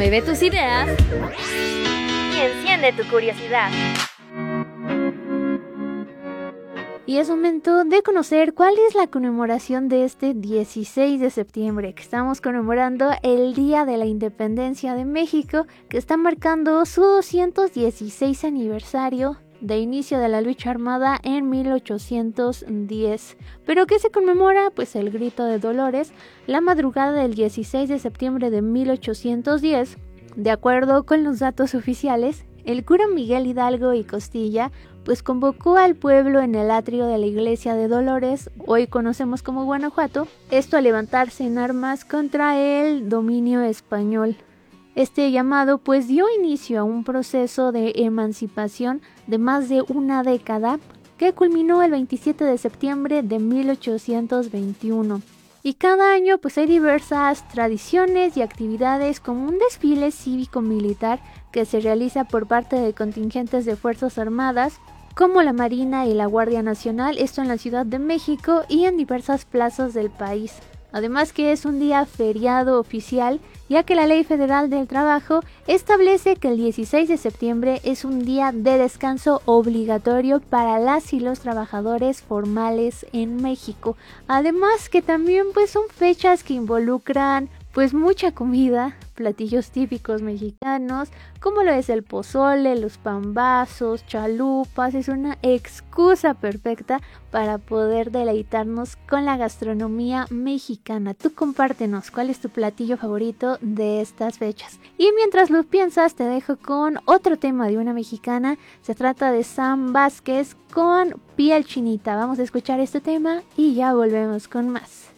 mueve tus ideas y enciende tu curiosidad. Y es momento de conocer cuál es la conmemoración de este 16 de septiembre, que estamos conmemorando el Día de la Independencia de México, que está marcando su 216 aniversario de inicio de la lucha armada en 1810. ¿Pero qué se conmemora? Pues el Grito de Dolores, la madrugada del 16 de septiembre de 1810. De acuerdo con los datos oficiales, el cura Miguel Hidalgo y Costilla pues convocó al pueblo en el atrio de la iglesia de Dolores, hoy conocemos como Guanajuato, esto a levantarse en armas contra el dominio español. Este llamado pues dio inicio a un proceso de emancipación de más de una década que culminó el 27 de septiembre de 1821. Y cada año pues hay diversas tradiciones y actividades como un desfile cívico-militar que se realiza por parte de contingentes de Fuerzas Armadas como la Marina y la Guardia Nacional, esto en la Ciudad de México y en diversas plazas del país. Además que es un día feriado oficial, ya que la Ley Federal del Trabajo establece que el 16 de septiembre es un día de descanso obligatorio para las y los trabajadores formales en México. Además que también pues son fechas que involucran pues mucha comida, platillos típicos mexicanos, como lo es el pozole, los pambazos, chalupas. Es una excusa perfecta para poder deleitarnos con la gastronomía mexicana. Tú compártenos cuál es tu platillo favorito de estas fechas. Y mientras lo piensas, te dejo con otro tema de una mexicana. Se trata de Sam Vázquez con Piel Chinita. Vamos a escuchar este tema y ya volvemos con más.